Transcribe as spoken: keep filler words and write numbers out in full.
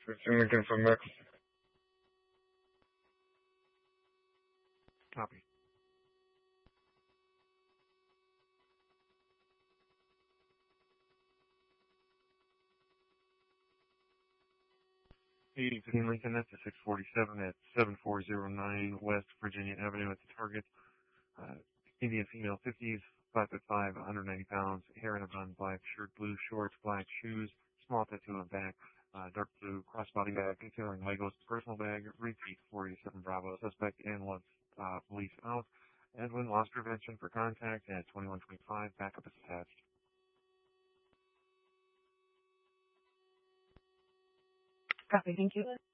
fifteen Lincoln from Mix. Copy. eighty fifteen Lincoln, that's a six forty-seven at seven four zero nine West Virginia Avenue at the target. Uh, Indian female, fifties, five foot five, one hundred ninety pounds, hair in a bun, black shirt, blue shorts, black shoes, small tattoo on back, uh, dark blue crossbody bag containing Legos, personal bag, repeat forty-seven Bravo, suspect and wants uh, police out. Edwin, loss prevention for contact at twenty-one twenty-five, backup is attached. Copy, thank you.